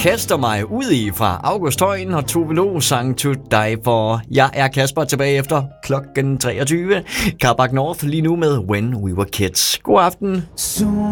kaster mig ud i fra August Højen og Tove Lo sang To Die For. Jeg er Kasper, tilbage efter klokken 23. Carbac North lige nu med When We Were Kids. God aften.